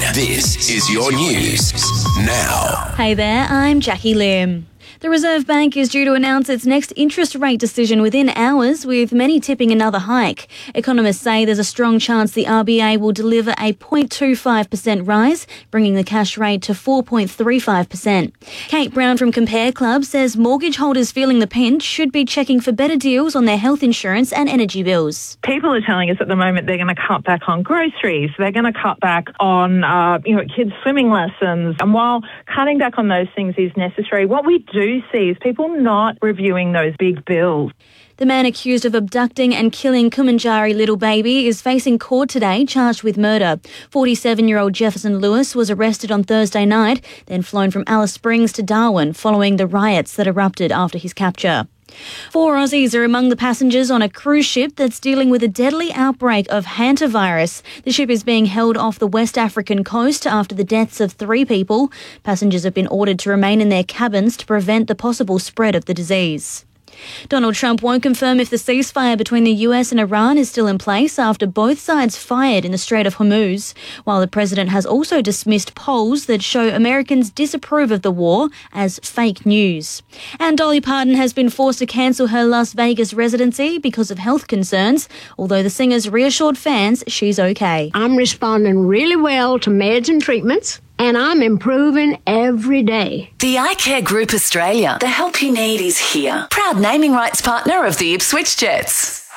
This is your news now. Hey there, I'm Jackie Lim. The Reserve Bank is due to announce its next interest rate decision within hours, with many tipping another hike. Economists say there's a strong chance the RBA will deliver a 0.25% rise, bringing the cash rate to 4.35%. Kate Brown from Compare Club says mortgage holders feeling the pinch should be checking for better deals on their health insurance and energy bills. People are telling us at the moment they're going to cut back on groceries, they're going to cut back on kids' swimming lessons. And while cutting back on those things is necessary, what we do see is people not reviewing those big bills. The man accused of abducting and killing Kumanjari little baby is facing court today, charged with murder. 47-year-old Jefferson Lewis was arrested on Thursday night, then flown from Alice Springs to Darwin following the riots that erupted after his capture. 4 Aussies are among the passengers on a cruise ship that's dealing with a deadly outbreak of hantavirus. The ship is being held off the West African coast after the deaths of 3 people. Passengers have been ordered to remain in their cabins to prevent the possible spread of the disease. Donald Trump won't confirm if the ceasefire between the US and Iran is still in place after both sides fired in the Strait of Hormuz, while the president has also dismissed polls that show Americans disapprove of the war as fake news. And Dolly Parton has been forced to cancel her Las Vegas residency because of health concerns, although the singer's reassured fans she's okay. I'm responding really well to meds and treatments, and I'm improving every day. The Eye Care Group Australia. The help you need is here. Proud naming rights partner of the Ipswich Jets.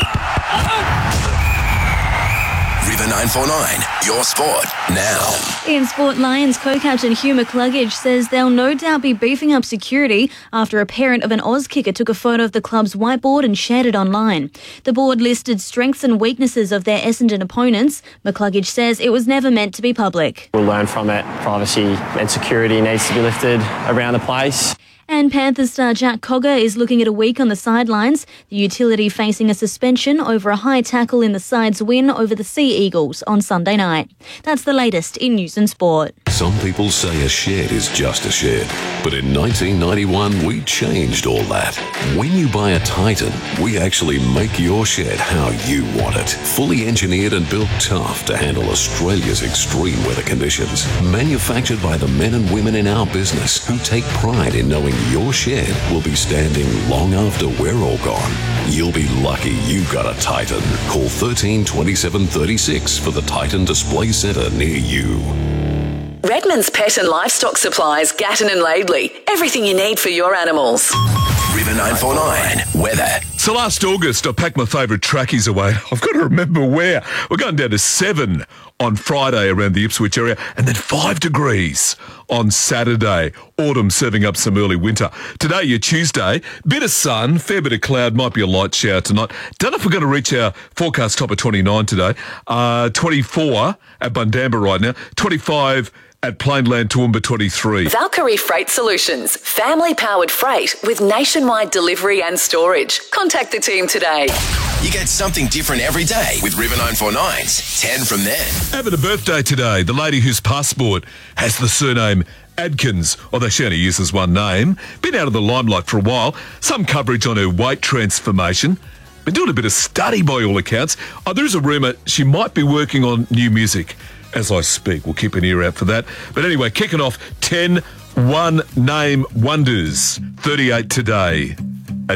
River 949, your sport now. In sport, Lions co-captain Hugh McCluggage says they'll no doubt be beefing up security after a parent of an Oz kicker took a photo of the club's whiteboard and shared it online. The board listed strengths and weaknesses of their Essendon opponents. McCluggage says it was never meant to be public. We'll learn from it. Privacy and security needs to be lifted around the place. And Panthers star Jack Cogger is looking at a week on the sidelines, the utility facing a suspension over a high tackle in the side's win over the Sea Eagles on Sunday night. That's the latest in news and sport. Some people say a shed is just a shed, but in 1991 we changed all that. When you buy a Titan, we actually make your shed how you want it. Fully engineered and built tough to handle Australia's extreme weather conditions. Manufactured by the men and women in our business who take pride in knowing your shed will be standing long after we're all gone. You'll be lucky you got a Titan. Call 13 27 36 for the Titan Display Centre near you. Redmond's Pet and Livestock Supplies, Gatton and Laidley. Everything you need for your animals. River 949, weather. So last August, I packed my favourite trackies away. I've got to remember where. We're going down to 7 on Friday around the Ipswich area, and then 5 degrees on Saturday. Autumn serving up some early winter. Today, your Tuesday, bit of sun, fair bit of cloud, might be a light shower tonight. Don't know if we're going to reach our forecast top of 29 today. 24 at Bundamba right now, 25 at Plainland Toowoomba 23. Valkyrie Freight Solutions. Family-powered freight with nationwide delivery and storage. Contact the team today. You get something different every day with River 949's 10 from then. Having a birthday today, the lady whose passport has the surname Adkins, although she only uses one name. Been out of the limelight for a while. Some coverage on her weight transformation. Been doing a bit of study by all accounts. There is a rumour she might be working on new music as I speak. We'll keep an ear out for that. But anyway, kicking off 10 one-name wonders. 38 today.